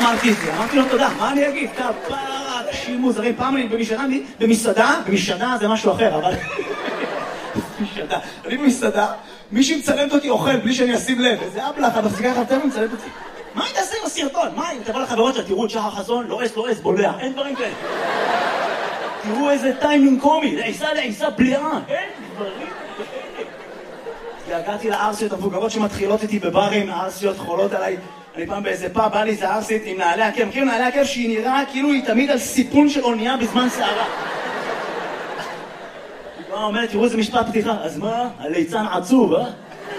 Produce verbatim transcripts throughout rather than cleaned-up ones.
אמרתי את זה, אמרתי לו תודה, מה אני אגיד? כפרה, אנשים מוזרים, פעם אני במסעדה, במסעדה, במסעדה זה משהו אחר, אבל... במסעדה, אני במסעדה, מישהי מצלמת אותי אוכל בלי שאני אשים לב, איזה אבלח, את מפסיקה לך הטבע מצלמת אותי. מה היא תעשה עם הסרטון? מה אם תבוא לחברות שלה, תראו את שחר חסון, לא אס, לא אס, בולע, אין דברים כאלה. תראו איזה טיימינג קומי, לעיסה לעיסה בליעה, אין דברים כאלה. הגעתי לארסיות המבוגרות שמתחילות איתי בברים, הארסיות חולות עליי. אני פעם באיזה פאב, בא לי איזה ארסית עם נעלי עקב, מכירים נעלי עקב שהיא נראה כאילו היא תמיד על סיפון של אונייה בזמן שערה. היא באה אומרת, תראו איזה משפט פתיחה, אז מה? הליצן עצוב, אה?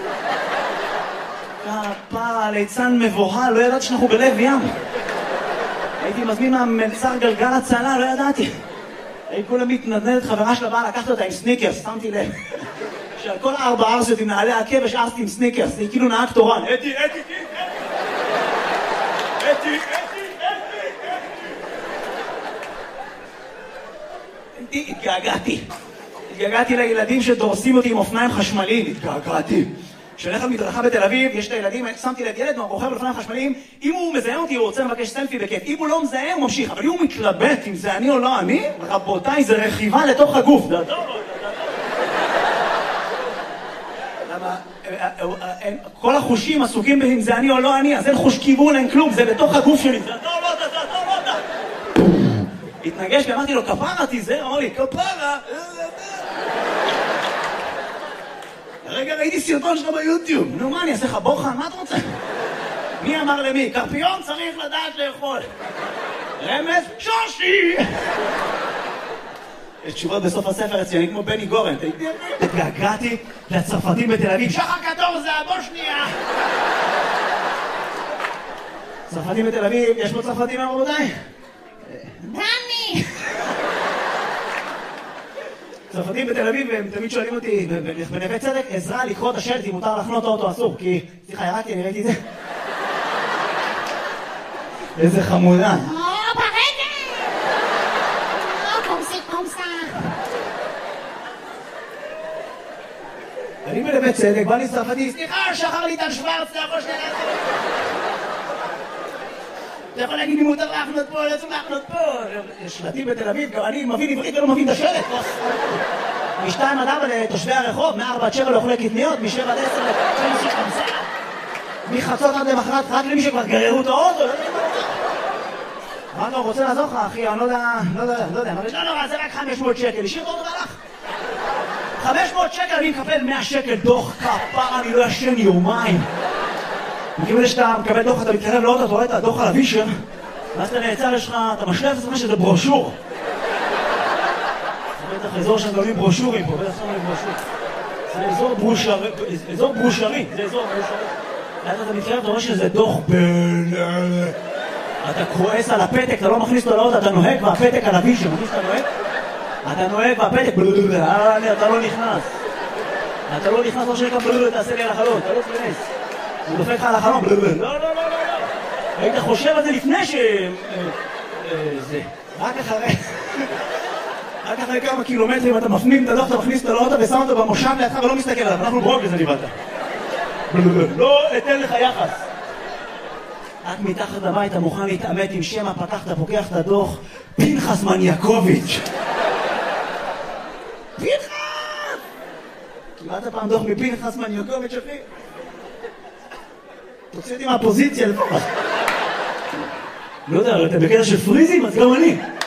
כפרה, הליצן מבוהל, לא ידעתי שאנחנו בלב ים. הייתי מזמין מהמלצר גלגל הצלה, לא ידעתי. היא כולה מתנדנדת, חברה שלה באה לקחת אותה עם סניקרס, שמתי לב. שעל כל ארבע ארסיות עם נעלי עקב יש ארסית עם סניקרס, היא כאילו נהג תורן. אתי, אתי, אתי, אתי, אתי, אתי. התגעגעתי. התגעגעתי לילדים שדורסים אותי עם אופניים חשמליים. התגעגעתי. כשאני מדרכה בתל אביב, יש את הילדים, שמתי לב ילד, רוכב על אופניים חשמליים, אם הוא מזהה אותי, הוא רוצה לבקש סלפי בכיף. אם הוא לא מזהה, הוא ממשיך. אבל אם הוא מתלבט אם זה אני או לא אני, רבותיי, זה רכיבה לתוך הגוף. כל החושים עסוקים באם זה אני או לא אני, אז אין חוש כיוון, אין כלום, זה בתוך הגוף שלי. זה לא, לא, זה לא, לא, לא. התנגש ואמרתי לו, כפרה תיזהר, אמר לי, כפרה. רגע, ראיתי סרטון שלך ביוטיוב. נו, מה, אני אעשה לך בוחן? מה אתה רוצה? מי אמר למי? קרפיון צריך לדעת לאכול. רמז, שושי! יש תשובות בסוף הספר אצלי, אני כמו בני גורן. התגעגעתי לצרפתים בתל אביב. שחר קטור זה הבושניה! צרפתים בתל אביב, יש פה צרפתים רבותיי? דני! צרפתים בתל אביב, הם תמיד שואלים אותי, בנווה צדק, עזרה לקרוא את השלט אם מותר לחנות האוטו אסור, כי... סליחה, ירדתי, אני ראיתי את זה. איזה חמודה. או, ברגע! או, קומסי, קומסה. אני בנווה צדק, בא לי צרפתי, סליחה, שחר ליטל שוורץ, אתה יכול שנייה לעשות. אתה יכול להגיד לי מותר לחנות פה, לא צריך לחנות פה. יש שלטים בתל אביב, גם אני מבין עברית ולא מבין את השלט. משתיים עד ארבע לתושבי הרחוב, מארבע עד שבע לאוכלי קטניות, משבע עד עשר לתושבי חמסה. מחצות עד למחרת, רק למי שכבר גררו את האוטו. מה אתה רוצה לעזור לך, אחי? אני לא יודע, לא יודע, לא יודע. לא נורא, זה רק חמש מאות שקל. השאיר את האוטו והלך. חמש מאות שקל, אני מקבל מאה שקל דוח כפרה, אני לא ישן יומיים. מכיוון שאתה מקבל דוח, אתה מתקרב לאוטו, אתה רואה את הדוח על הווישר, ואז אתה נעצר, יש לך, אתה משלף את זה שזה ברושור. זה בטח אזור שם גולים ברושורים פה, בטח שם גולים ברושור. זה אזור ברושרי, אזור ברושרי, זה אזור ברושרי. ואז אתה מתקרב, אתה רואה שזה דוח בין... אתה כועס על הפתק, אתה לא מכניס אותו לאוטו, אתה נוהג והפתק על הווישר, מכניס אתה נוהג? אתה נוהג והפתק, אתה לא נכנס. אתה לא נכנס, לא שנקע בלולו, תעשה לי על החלון, אתה לא תכנס. הוא דופק לך על החלום, לא, לא, לא, לא, לא. היית חושב על זה לפני ש... זה. רק אחרי... רק אחרי כמה קילומטרים אתה מפנים את הדוח, אתה מכניס את הלאוטו ושם אותו במושב לידך ולא מסתכל עליו. אנחנו ברוק לזה ניבדת. לא אתן לך יחס. רק מתחת לבית אתה מוכן להתאמת עם שם הפתח, אתה פוקח את הדוח, פנחס מניאקוביץ'. פנחס! קיבלת פעם דוח מפנחס מניאקוביץ', אחי? תוציא אותי מהפוזיציה לפחות. לא יודע, אתה בקטע של פריזים, אז גם אני.